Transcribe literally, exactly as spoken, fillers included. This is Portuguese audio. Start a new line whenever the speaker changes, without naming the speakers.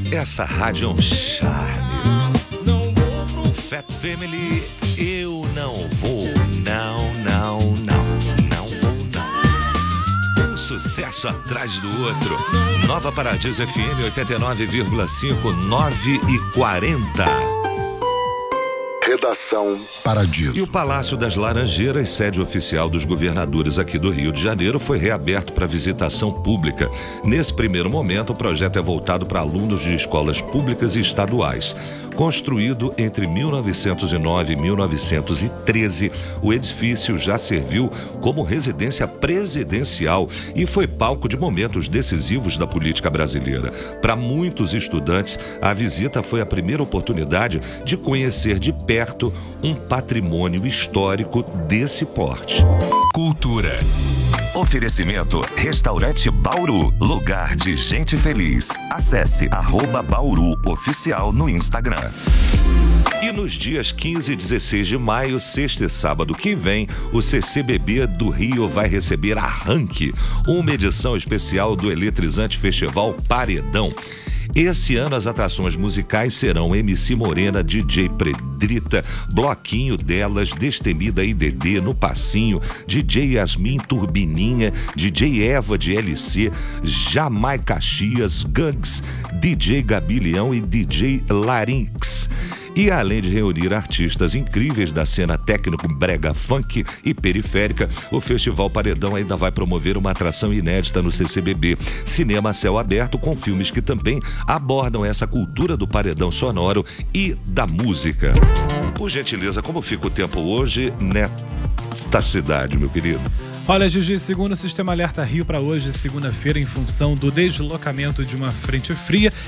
Essa rádio é um charme. Fat Family, eu não vou, não, não, não, não vou, não. Um sucesso atrás do outro. Nova Paradiso F M oitenta e nove vírgula cinco, nove e quarenta.
Redação Paradiso.
E o Palácio das Laranjeiras, sede oficial dos governadores aqui do Rio de Janeiro, foi reaberto para visitação pública. Nesse primeiro momento, o projeto é voltado para alunos de escolas públicas e estaduais. Construído entre mil novecentos e nove e mil novecentos e treze, o edifício já serviu como residência presidencial e foi palco de momentos decisivos da política brasileira. Para muitos estudantes, a visita foi a primeira oportunidade de conhecer de perto um patrimônio histórico desse porte.
Cultura. Oferecimento Restaurante Bauru, lugar de gente feliz. Acesse arroba Bauru Oficial no Instagram.
E nos dias quinze e dezesseis de maio, sexta e sábado que vem, o C C B B do Rio vai receber Arranque, uma edição especial do eletrizante festival Paredão. Esse ano as atrações musicais serão M C Morena, D J Predrita, Bloquinho Delas, Destemida I D D no Passinho, D J Yasmin Turbininha, D J Eva de L C, Jamai Caxias, Gangs, D J Gabi Leão e D J Larynx. E além de reunir artistas incríveis da cena técnico brega funk e periférica, o Festival Paredão ainda vai promover uma atração inédita no C C B B, cinema a céu aberto com filmes que também abordam essa cultura do paredão sonoro e da música. Por gentileza, como fica o tempo hoje nesta cidade, meu querido?
Olha, Gigi, segundo o Sistema Alerta Rio para hoje, segunda-feira, em função do deslocamento de uma frente fria,